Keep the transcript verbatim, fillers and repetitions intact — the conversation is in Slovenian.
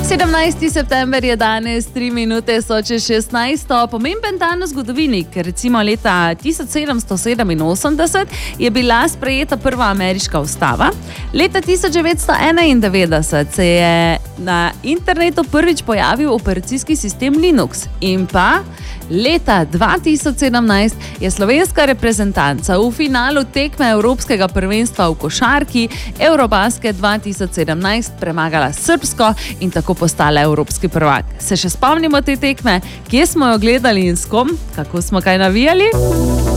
sedemnajsti september je danes, tri minute so čez šestnajsto. Pomemben dan v zgodovini, ker recimo leta tisoč sedemsto sedeminosemdeset je bila sprejeta prva ameriška ustava. Leta tisoč devetsto enaindevetdeset se je na internetu prvič pojavil operacijski sistem Linux. In pa leta dva tisoč sedemnajst je slovenska reprezentanca v finalu tekme Evropskega prvenstva v košarki Eurobasket dva tisoč sedemnajst premagala Srbsko in tako postala evropski prvak. Se še spomnimo te tekme, kje smo jo gledali in s kom, kako smo kaj navijali?